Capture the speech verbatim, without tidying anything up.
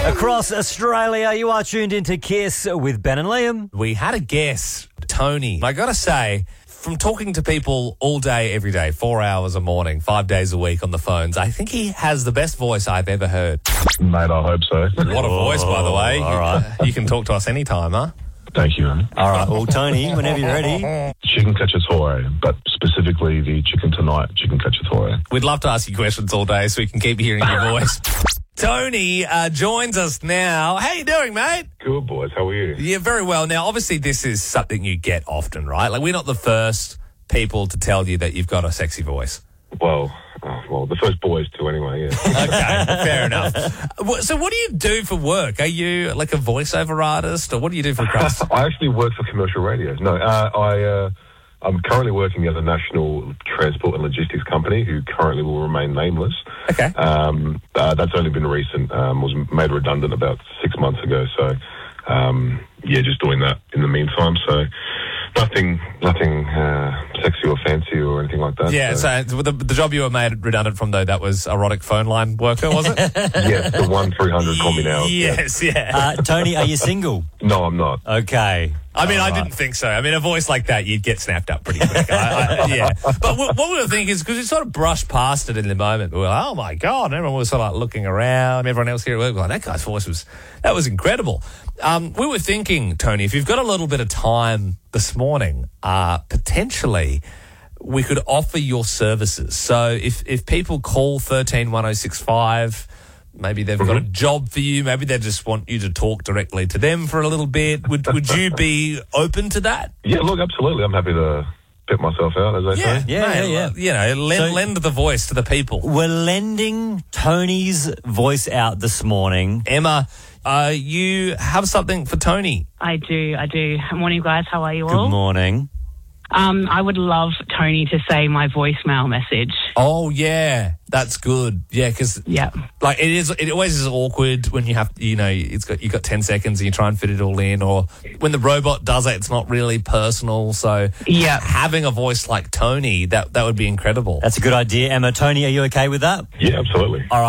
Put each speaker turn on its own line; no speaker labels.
Across Australia, you are tuned into Kiss with Ben and Liam.
We had a guest, Tony. I got to say, from talking to people all day, every day, four hours a morning, five days a week on the phones, I think he has the best voice I've ever heard.
Mate, I hope so.
What a voice, by the way.
all right.
You can talk to us anytime, huh?
Thank you, man.
All right, well, Tony, whenever you're ready.
Chicken cacciatore, but specifically the chicken tonight chicken cacciatore.
We'd love to ask you questions all day so we can keep hearing your voice. Tony uh, joins us now. How you doing, mate?
Good, boys. How are you?
Yeah, very well. Now, obviously, this is something you get often, right? Like, we're not the first people to tell you that you've got a sexy voice.
Well, uh, well, the first boys too, anyway. Yeah.
Okay, fair enough. Wh- So what do you do for work? Are you like a voiceover artist, or what do you do for crust?
I actually work for commercial radio. No, uh, I. Uh, I'm currently working at a national transport and logistics company who currently will remain nameless.
Okay.
Um, uh, that's only been recent. Um, was made redundant about six months ago. So, um, yeah, just doing that in the meantime. So, nothing, nothing uh, sexy or fancy or anything like that.
Yeah,
So,
so the, the job you were made redundant from, though, that was erotic phone line worker, was it?
yes, the one three hundred call me now.
Yes, yeah.
Uh, Tony, are you single?
No, I'm not.
Okay.
I mean,
All
I
right.
didn't think so. I mean, a voice like that, you'd get snapped up pretty quick. I, I, yeah. But what, what we were thinking is, because we sort of brushed past it in the moment, we were like, oh, my God. And everyone was sort of like looking around. Everyone else here at work was like, that guy's voice was, that was incredible. Um, we were thinking, Tony, if you've got a little bit of time this morning, uh, potentially we could offer your services. So if, if people call one three one oh six five, maybe they've got a job for you. Maybe they just want you to talk directly to them for a little bit. Would would you be open to that?
Yeah, look, absolutely. I'm happy to pit myself out, as they say.
Yeah,
mate,
yeah, yeah.
You know, lend,
So-
lend the voice to the people.
We're lending Tony's voice out this morning.
Emma, uh, you have something for Tony.
I do, I do. Morning, guys. How are you all?
Good morning.
Um, I would love Tony to say my voicemail message.
Oh, yeah. That's good. Yeah, because
Yeah.
like it is, it always is awkward when you have, you know, it's got, you've got ten seconds and you try and fit it all in, or when the robot does it, it's not really personal. So
Yeah.
having a voice like Tony, that, that would be incredible.
That's a good idea. Emma, Tony, are you okay with that?
Yeah, absolutely.
All right.